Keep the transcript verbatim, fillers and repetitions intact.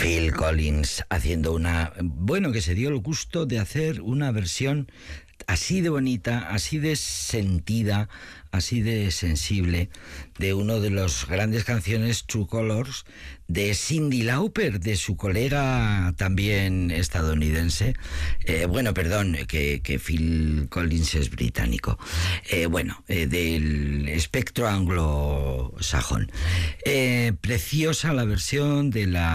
Phil Collins haciendo una... Bueno, que se dio el gusto de hacer una versión así de bonita, así de sentida, así de sensible, de uno de los grandes canciones, True Colors, de Cyndi Lauper, de su colega también estadounidense. Eh, bueno, perdón, que, que Phil Collins es británico. Eh, bueno, eh, del espectro anglosajón. Eh, preciosa la versión de la